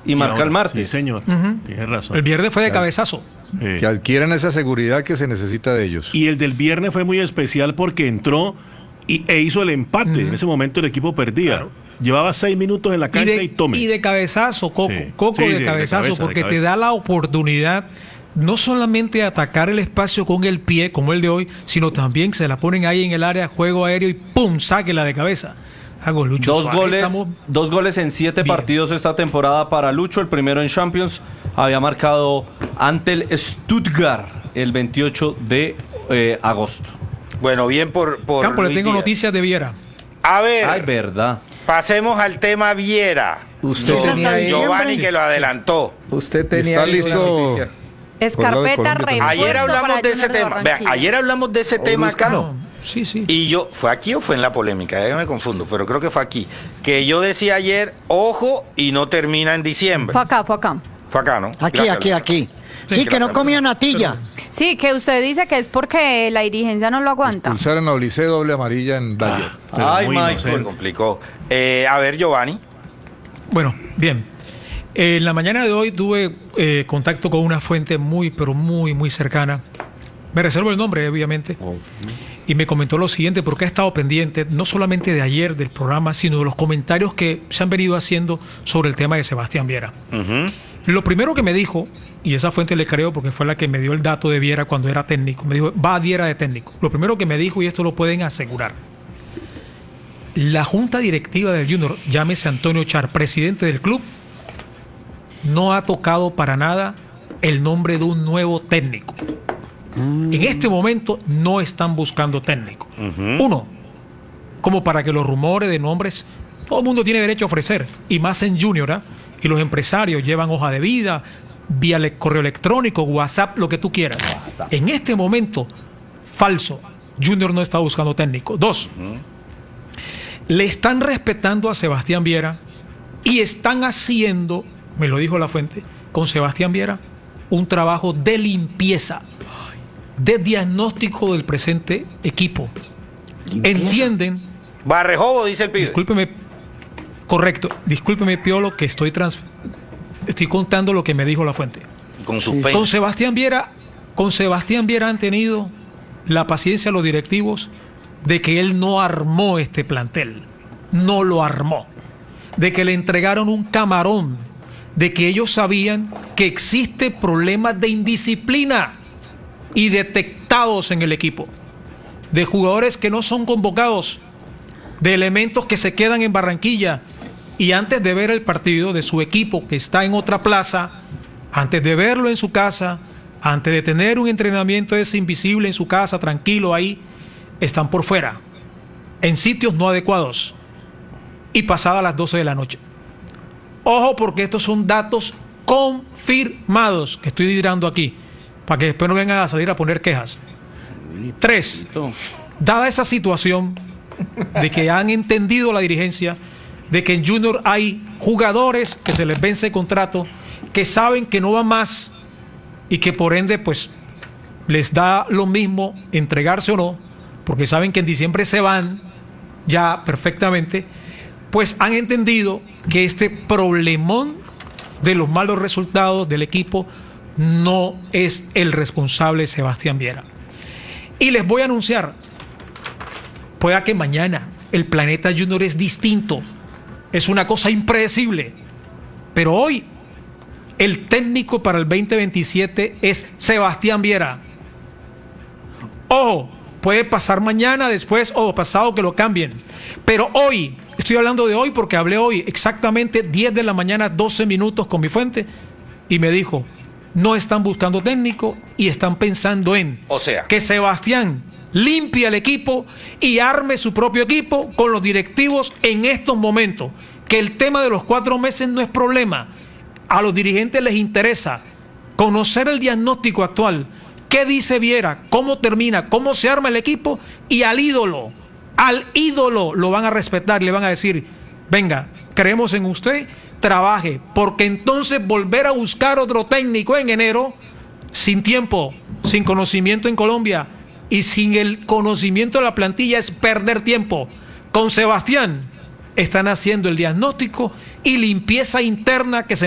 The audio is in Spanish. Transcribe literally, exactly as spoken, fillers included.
y, y marca ahora, el martes. Sí, señor. Uh-huh. Tienes razón. El viernes fue de claro. cabezazo. Eh. Que adquieran esa seguridad que se necesita de ellos. Y el del viernes fue muy especial porque entró y, e hizo el empate. Uh-huh. En ese momento el equipo perdía. Claro. Llevaba seis minutos en la cancha y, de, y tome. Y de cabezazo, Coco. Sí. Coco sí, de sí, cabezazo, de cabeza, porque de te da la oportunidad no solamente de atacar el espacio con el pie, como el de hoy, sino también se la ponen ahí en el área, juego aéreo y ¡pum! Sáquela de cabeza. Hago Lucho dos Suárez, goles, estamos... dos goles en siete Bien. partidos esta temporada para Lucho. El primero en Champions había marcado ante el Stuttgart el veintiocho de eh, agosto. Bueno, bien por, por Campo, le Luis tengo Díaz. Noticias de Viera. A ver. Ay, verdad. Pasemos al tema Viera. Usted no, tenía Giovanni que lo adelantó. Usted tenía está listo. Escarpeta refuerzo. Ayer hablamos de ese tema. Vea, ayer hablamos de ese tema acá. No, sí, sí. Y yo, ¿fue aquí o fue en la polémica? Ya me confundo, pero creo que fue aquí. Que yo decía ayer, ojo, y no termina en diciembre. Fue acá, fue acá. Fue acá, ¿no? Aquí, Gracias, aquí, Luis. aquí. Sí, que no comía natilla. Sí, que usted dice que es porque la dirigencia no lo aguanta. Expulsaron a Olicé doble amarilla en Bayer. Ah, Ay, Michael. Se complicó. Eh, a ver, Giovanni. Bueno, bien. En la mañana de hoy tuve eh, contacto con una fuente muy, pero muy, muy cercana. Me reservo el nombre, obviamente. Oh. Y me comentó lo siguiente, porque ha estado pendiente no solamente de ayer del programa, sino de los comentarios que se han venido haciendo sobre el tema de Sebastián Viera. Uh-huh. Lo primero que me dijo, y esa fuente le creo porque fue la que me dio el dato de Viera cuando era técnico, me dijo, va a Viera de técnico. Lo primero que me dijo, y esto lo pueden asegurar, la junta directiva del Junior, llámese Antonio Char, presidente del club, no ha tocado para nada el nombre de un nuevo técnico. Mm. En este momento no están buscando técnico. Uh-huh. Uno, como para que los rumores de nombres, todo el mundo tiene derecho a ofrecer, y más en Junior, ¿eh? Y los empresarios llevan hoja de vida, vía le- correo electrónico, WhatsApp, lo que tú quieras. WhatsApp. En este momento, falso, Junior no está buscando técnico. Dos, uh-huh. le están respetando a Sebastián Viera y están haciendo, me lo dijo la fuente, con Sebastián Viera, un trabajo de limpieza, de diagnóstico del presente equipo. ¿Limpieza? Entienden. Barrejobo, dice el pibe. Discúlpeme, correcto, discúlpeme, Piolo, que estoy trans, estoy contando lo que me dijo la fuente. Con suspense. Con Sebastián Viera, con Sebastián Viera han tenido la paciencia los directivos de que él no armó este plantel, no lo armó, de que le entregaron un camarón, de que ellos sabían que existe problemas de indisciplina y detectados en el equipo, de jugadores que no son convocados, de elementos que se quedan en Barranquilla y antes de ver el partido de su equipo que está en otra plaza, antes de verlo en su casa, antes de tener un entrenamiento ese invisible en su casa, tranquilo ahí, están por fuera, en sitios no adecuados y pasadas las doce de la noche. Ojo, porque estos son datos confirmados que estoy tirando aquí, para que después no vengan a salir a poner quejas. Tres, dada esa situación de que han entendido la dirigencia, de que en Junior hay jugadores que se les vence contrato, que saben que no van más y que por ende pues les da lo mismo entregarse o no, porque saben que en diciembre se van ya perfectamente, pues han entendido que este problemón de los malos resultados del equipo no es el responsable Sebastián Viera. Y les voy a anunciar, pueda que mañana el planeta Junior es distinto, es una cosa impredecible, pero hoy el técnico para el veinte veintisiete es Sebastián Viera. Ojo, puede pasar mañana, después o pasado que lo cambien, pero hoy, estoy hablando de hoy porque hablé hoy exactamente diez de la mañana, doce minutos con mi fuente y me dijo, no están buscando técnico y están pensando en o sea, que Sebastián limpie el equipo y arme su propio equipo con los directivos en estos momentos, que el tema de los cuatro meses no es problema. A los dirigentes les interesa conocer el diagnóstico actual, qué dice Viera, cómo termina, cómo se arma el equipo, y al ídolo, al ídolo lo van a respetar, le van a decir, venga, creemos en usted, trabaje, porque entonces volver a buscar otro técnico en enero, sin tiempo, sin conocimiento en Colombia y sin el conocimiento de la plantilla, es perder tiempo. Con Sebastián están haciendo el diagnóstico y limpieza interna que se